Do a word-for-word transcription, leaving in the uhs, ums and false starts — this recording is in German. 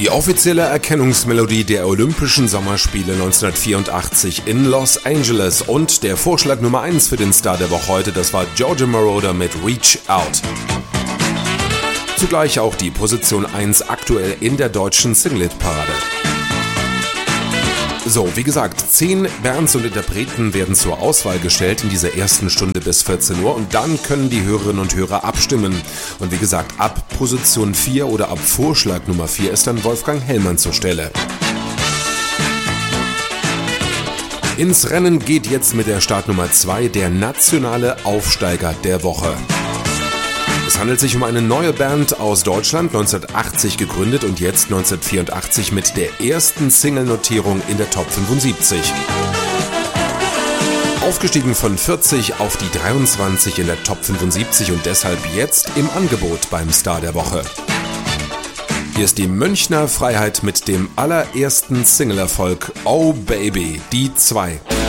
Die offizielle Erkennungsmelodie der Olympischen Sommerspiele neunzehnhundertvierundachtzig in Los Angeles und der Vorschlag Nummer eins für den Star der Woche heute, das war Giorgio Moroder mit Reach Out. Zugleich auch die Position eins aktuell in der deutschen Single-Hit-Parade. So, wie gesagt, zehn Bands und Interpreten werden zur Auswahl gestellt in dieser ersten Stunde bis vierzehn Uhr und dann können die Hörerinnen und Hörer abstimmen. Und wie gesagt, ab Position vier oder ab Vorschlag Nummer vier ist dann Wolfgang Hellmann zur Stelle. Ins Rennen geht jetzt mit der Startnummer zwei der nationale Aufsteiger der Woche. Es handelt sich um eine neue Band aus Deutschland, neunzehnhundertachtzig gegründet und jetzt neunzehnhundertvierundachtzig mit der ersten Single-Notierung in der Top fünfundsiebzig. Aufgestiegen von vierzig auf die dreiundzwanzig in der Top fünfundsiebzig und deshalb jetzt im Angebot beim Star der Woche. Hier ist die Münchner Freiheit mit dem allerersten Single-Erfolg Oh Baby, die zwei.